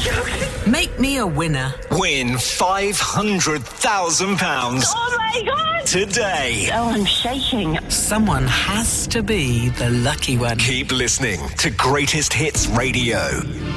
joking? Make me a winner. Win £500,000 Oh my God! today. Oh, I'm shaking. Someone has to be the lucky one. Keep listening to Greatest Hits Radio.